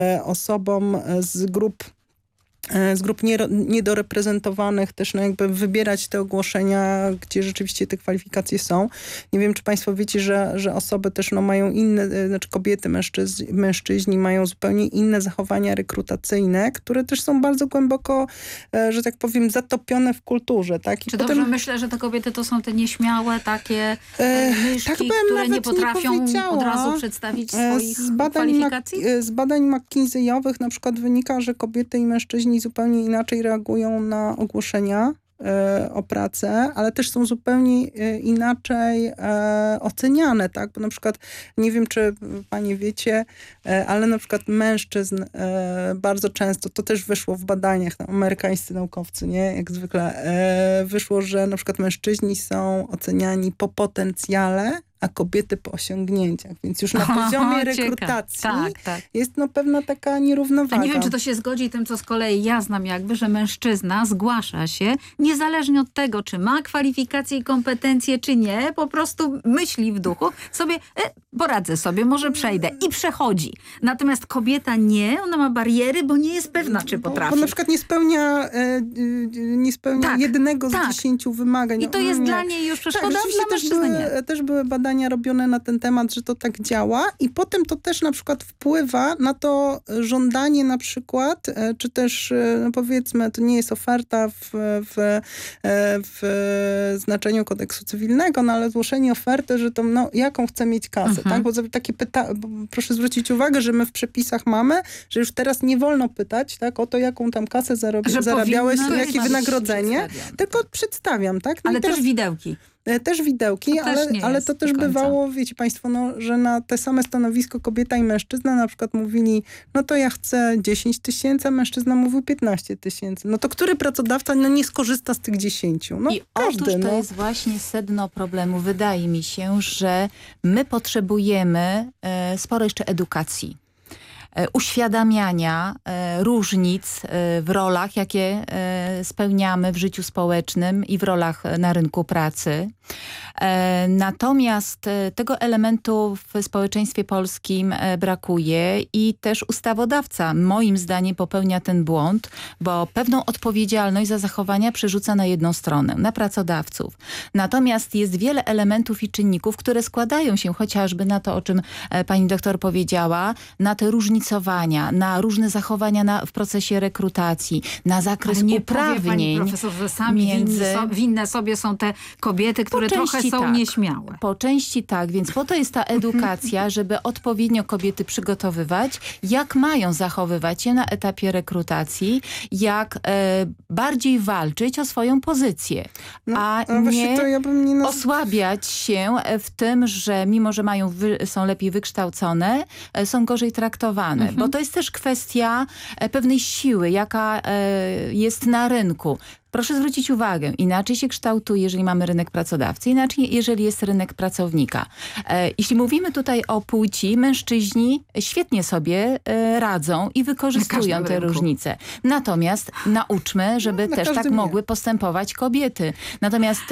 osobom z grup niedoreprezentowanych też jakby wybierać te ogłoszenia, gdzie rzeczywiście te kwalifikacje są. Nie wiem, czy państwo wiecie, że osoby też mają inne, znaczy kobiety, mężczyźni mają zupełnie inne zachowania rekrutacyjne, które też są bardzo głęboko, że tak powiem, zatopione w kulturze. Tak? Czy dobrze myślę, że te kobiety to są te nieśmiałe takie myszki, które nie potrafią od razu przedstawić swoich kwalifikacji? Z badań McKinsey-owych na przykład wynika, że kobiety i mężczyźni zupełnie inaczej reagują na ogłoszenia o pracę, ale też są zupełnie inaczej oceniane, tak? Bo na przykład, nie wiem, czy panie wiecie, ale na przykład mężczyzn bardzo często, to też wyszło w badaniach, amerykańscy naukowcy, nie? Jak zwykle, wyszło, że na przykład mężczyźni są oceniani po potencjale, a kobiety po osiągnięciach. Więc już na poziomie rekrutacji jest pewna taka nierównowaga. A nie wiem, czy to się zgodzi tym, co z kolei ja znam jakby, że mężczyzna zgłasza się, niezależnie od tego, czy ma kwalifikacje i kompetencje, czy nie, po prostu myśli w duchu sobie, poradzę sobie, może przejdę i przechodzi. Natomiast kobieta nie, ona ma bariery, bo nie jest pewna, czy potrafi. Bo na przykład nie spełnia jednego z 10 wymagań. I to jest dla niej już przeszkoda, dla mężczyzny nie. Też były badania robione na ten temat, że to tak działa i potem to też na przykład wpływa na to żądanie na przykład, czy też powiedzmy, to nie jest oferta w znaczeniu kodeksu cywilnego, ale zgłoszenie oferty, że to jaką chcę mieć kasę, tak? Bo takie proszę zwrócić uwagę, że my w przepisach mamy, że już teraz nie wolno pytać, tak, o to, jaką tam kasę zarabiałeś, jakie wynagrodzenie, tylko przedstawiam, tak? Ale też widełki. Też widełki, ale to też bywało, wiecie państwo, że na te same stanowisko kobieta i mężczyzna na przykład mówili, no to ja chcę 10 000, a mężczyzna mówił 15 000. No to który pracodawca nie skorzysta z tych 10? No i każdy. Otóż to jest właśnie sedno problemu. Wydaje mi się, że my potrzebujemy sporo jeszcze edukacji. Uświadamiania różnic w rolach, jakie spełniamy w życiu społecznym i w rolach na rynku pracy. Natomiast tego elementu w społeczeństwie polskim brakuje i też ustawodawca moim zdaniem popełnia ten błąd, bo pewną odpowiedzialność za zachowania przerzuca na jedną stronę, na pracodawców. Natomiast jest wiele elementów i czynników, które składają się chociażby na to, o czym pani doktor powiedziała, na te różnicowania, na różne zachowania w procesie rekrutacji, na zakres uprawnień. Pani profesor, że sami winne sobie są te kobiety, które trochę są nieśmiałe. Po części tak, więc po to jest ta edukacja, żeby odpowiednio kobiety przygotowywać, jak mają zachowywać się na etapie rekrutacji, jak bardziej walczyć o swoją pozycję, a nie osłabiać się w tym, że mimo, że są lepiej wykształcone, są gorzej traktowane, bo to jest też kwestia pewnej siły, jaka jest na rynku. Proszę zwrócić uwagę, inaczej się kształtuje, jeżeli mamy rynek pracodawcy, inaczej jeżeli jest rynek pracownika. Jeśli mówimy tutaj o płci, mężczyźni świetnie sobie radzą i wykorzystują te różnice. Natomiast nauczmy, żeby też tak mogły postępować kobiety. Natomiast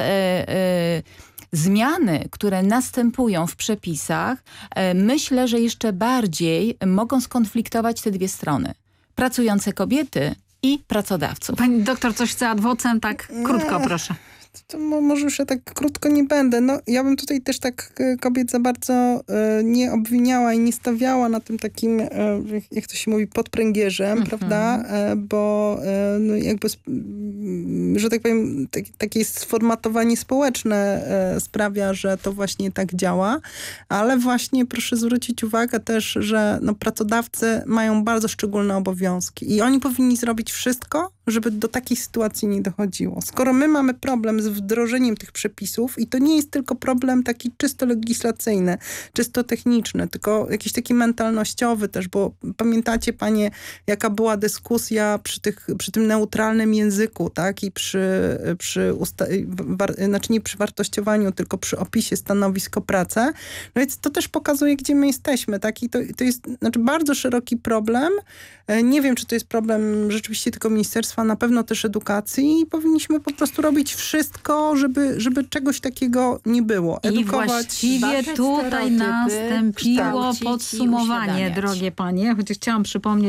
zmiany, które następują w przepisach, myślę, że jeszcze bardziej mogą skonfliktować te dwie strony. Pracujące kobiety i pracodawców. Pani doktor coś chce ad vocem? Tak krótko, proszę. To może już ja tak krótko nie będę. Ja bym tutaj też tak kobiet za bardzo nie obwiniała i nie stawiała na tym takim, jak to się mówi, podpręgierzem, prawda? Bo jakby, że tak powiem, takie sformatowanie społeczne sprawia, że to właśnie tak działa. Ale właśnie proszę zwrócić uwagę też, że pracodawcy mają bardzo szczególne obowiązki i oni powinni zrobić wszystko, żeby do takiej sytuacji nie dochodziło. Skoro my mamy problem z wdrożeniem tych przepisów i to nie jest tylko problem taki czysto legislacyjny, czysto techniczny, tylko jakiś taki mentalnościowy też, bo pamiętacie panie, jaka była dyskusja przy tym neutralnym języku, tak? I znaczy nie przy wartościowaniu, tylko przy opisie stanowisk o pracę. No więc to też pokazuje, gdzie my jesteśmy, tak? I to jest bardzo szeroki problem. Nie wiem, czy to jest problem rzeczywiście tylko ministerstwa, na pewno też edukacji i powinniśmy po prostu robić wszystko, wszystko, żeby czegoś takiego nie było. I Edukować. właściwie zwalczać tutaj stereotypy, nastąpiło kształcić i podsumowanie, uświadamiać. drogie panie, chociaż chciałam przypomnieć,